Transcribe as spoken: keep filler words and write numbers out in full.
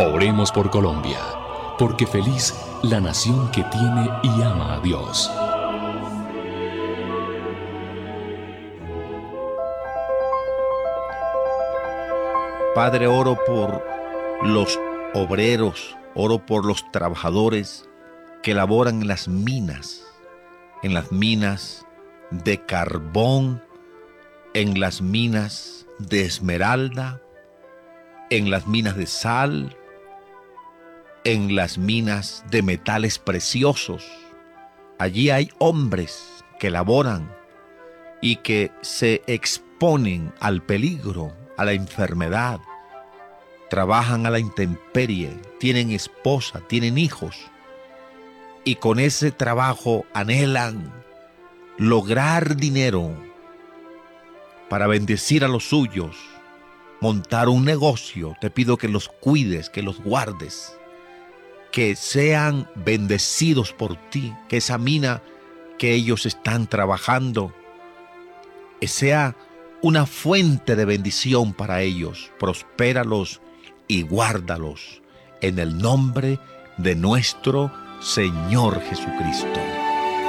Oremos por Colombia, porque feliz la nación que tiene y ama a Dios. Padre, oro por los obreros, oro por los trabajadores que laboran en las minas, en las minas de carbón, en las minas de esmeralda, en las minas de sal, en las minas de metales preciosos. Allí hay hombres que laboran y que se exponen al peligro, a la enfermedad, trabajan a la intemperie, tienen esposa, tienen hijos, y con ese trabajo anhelan lograr dinero para bendecir a los suyos, montar un negocio. Te pido que los cuides, que los guardes, que sean bendecidos por ti, que esa mina que ellos están trabajando sea una fuente de bendición para ellos. Prospéralos y guárdalos en el nombre de nuestro Señor Jesucristo.